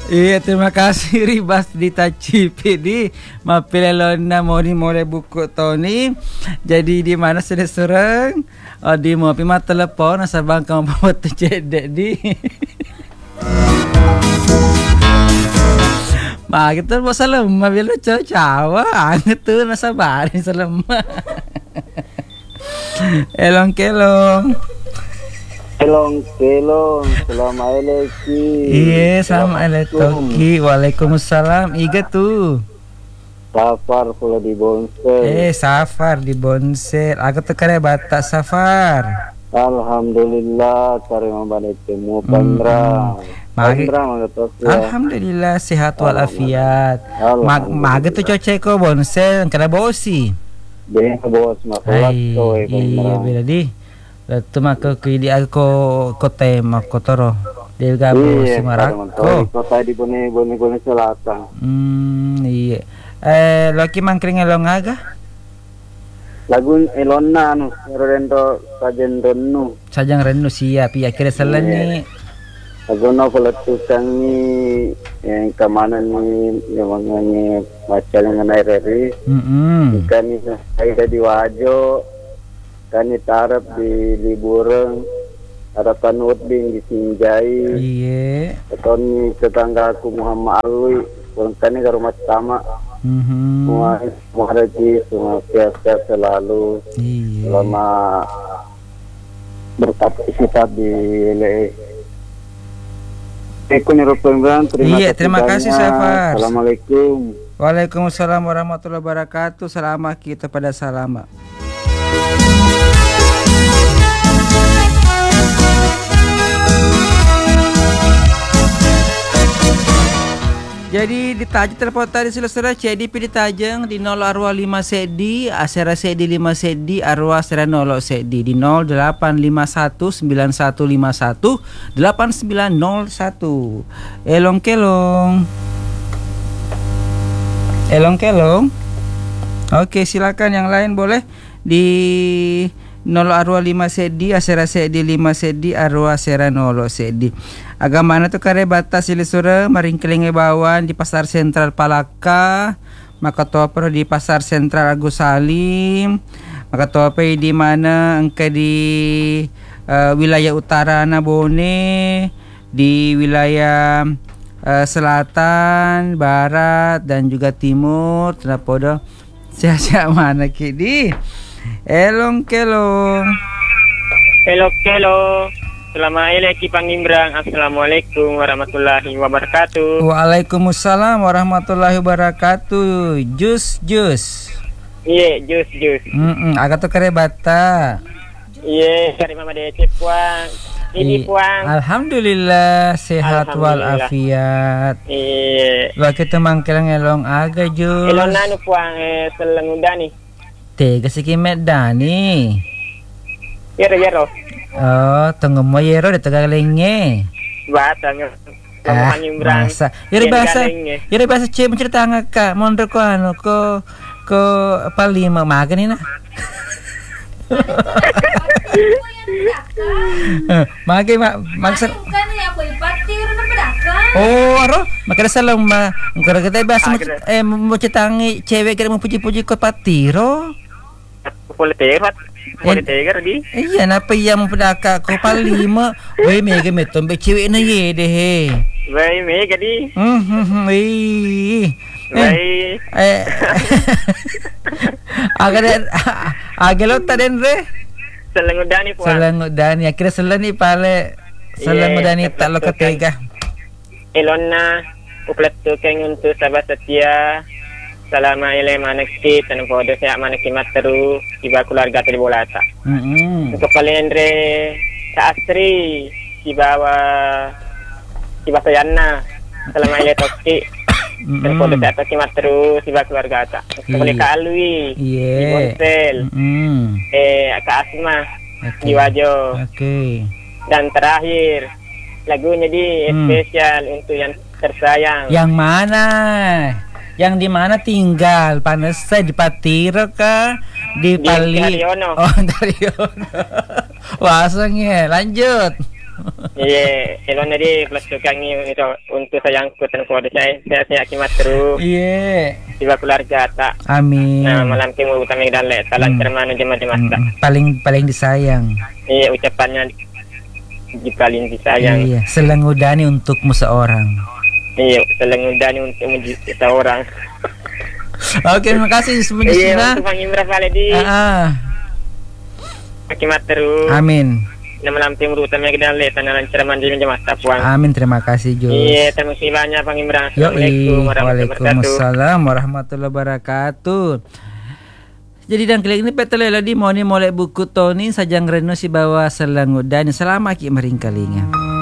Iya, terima kasih Ribas di Tacipi di Mapilelona mau mulai buku Tony. Jadi di mana sudah sereng? Oh, di mau pima telepon asa bangkang buat cedek di. Ma kita mau salam, bila cawa anget tuh nasa barin salam. Elong kelong. Kelong, Assalamualaikum. Iya, Assalamualaikum. Waalaikumsalam. Iga tuh. Safar pula di Bonsel. Safar di Bonsel. Aku tuh kare Batak Safar. Alhamdulillah, karena banyak temu Pandra. Alhamdulillah sehat walafiat. Maga tuh cocok ko Bonsel, kena bosi. Dia bos makulat to iya, bila di. Lalu maka kini aku tema kotoro dia gabung si Marako. Kota di Bone Selatan. Iya. Laki mangkring elong aga? Lagun elonna nu rendo sajang rennu siap. Iya kira salah nih. Lagun no tukang ni yang kemana ni yang mangane macam yang RRI. Ikan ni saya di Wajo. Kani tarap di liburan ada tanut di Sinjai. Iya. Ketoni tetangga aku Muhammad Alwi, kani ke rumah sama. Semua rezeki, semua sehat selalu. Iya. Selama berpartisipasi di LE. Terima kasih Safar. Assalamualaikum. Waalaikumsalam warahmatullahi wabarakatuh. Selamat kita pada salama. Jadi ditajeng telepon tadi selesai CDP ditajeng di 0 arwah 5 sedi asera sedi 5 sedi arwah asera 0 sedi di 08519151 8901 elong kelong. Oke, silakan yang lain boleh di 0 arwah 5 sedi asera sedi 5 sedi arwah asera 0 sedi. Agama tu kare batas silisura maringkelinge bawan di Pasar Sentral Palaka, maka toper di Pasar Sentral Agus Salim, maka tope di mana engke di wilayah utara Nabone, di wilayah selatan, barat dan juga timur. Terdapat siapa mana kidi? Elong kelong. Assalamualaikum Pangimbrang. Assalamualaikum warahmatullahi wabarakatuh. Waalaikumsalam warahmatullahi wabarakatuh. Jus. Iya, jus. Agak tuh kare bata. Iya, kare mama Dece puang. Ini puang. Alhamdulillah sehat walafiat. Iya. Lo kita mangkelang elong aga jus. Elong nanu puang selengudani. Tega sikimet dani. Yero. Oh, tunggu mo yero de tagalenge. Batang. Masa. Yero bahasa ce mencerita ngaka mondro ko ano ko palima magan ina. Maksud oh, aro makanya salam ngkara kita bahasa mau cetangi cewek kira mau puji-puji ko patiro. Politik di. Iya, napa iya mau pedaka ko palima. Wei mega meton be cewek na ye deh. Wei mega di. Agak taden re. Selengudani akhirnya seleni pale. Selengudani tak lo ketega. Elonna uplet tu keng untuk sahabat setia. Selama ile manaki tanpa ada saya manaki materu iba keluarga tadi bolata. Untuk kalian re Astri iba sayana selama ile toki tanpa ada saya toki materu iba keluarga ta. Kembali ke Alwi di Bonsel. Kak Asma di Wajo. Dan terakhir lagunya di spesial untuk yang tersayang. Yang mana? Yang di mana tinggal? Panesa di Patiro kah? Di Pali? Daryono. Oh, Daryono. Wasangnya. Lanjut. Iya, elon dari plus tukang itu untuk sayangku dan kode saya kimat terus. Iya. Tiba keluarga tak. Amin. Nah, malam timur utama dalam talan cermanu jemaat masa. Paling disayang. Iya, ucapannya paling disayang. Iya, selengudani untukmu seorang. Iya, selengudani untuk seorang. Oke, terima kasih semuanya. Iya, untuk Bang Imra Valedi. Kimat terus. Amin. Malam timur utama kita lihat tanah cerman di jemaat Tapuan. Amin, terima kasih Jus. Iya, terima kasih banyak Bang Imran. Assalamualaikum warahmatullahi wabarakatuh. Jadi dan kali ini petelela di moni molek buku Tony sajang reno si bawa selangudani selama ki meringkalinga.